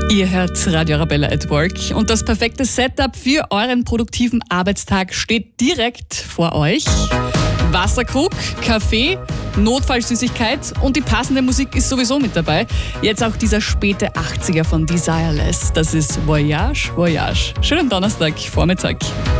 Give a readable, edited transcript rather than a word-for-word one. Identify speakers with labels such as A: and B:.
A: Ihr hört Radio Arabella at Work und das perfekte Setup für euren produktiven Arbeitstag steht direkt vor euch. Wasserkrug, Kaffee, Notfallsüßigkeit und die passende Musik ist sowieso mit dabei. Jetzt auch dieser späte 80er von Desireless. Das ist Voyage, Voyage. Schönen Donnerstag, Vormittag.